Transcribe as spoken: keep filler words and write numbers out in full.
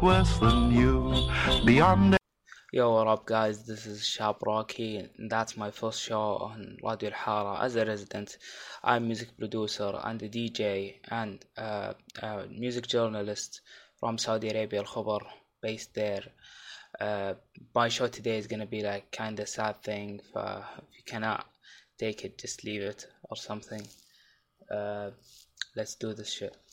worse than you. Beyond. Yo, what up, guys? This is Shab Rocky, and that's my first show on Radio Al Hara as a resident. I'm music producer and a D J and uh, a music journalist from Saudi Arabia, Al Khabar, based there. Uh, my show today is gonna be like kind of sad thing. For if you cannot take it, just leave it or something. Uh, let's do this shit.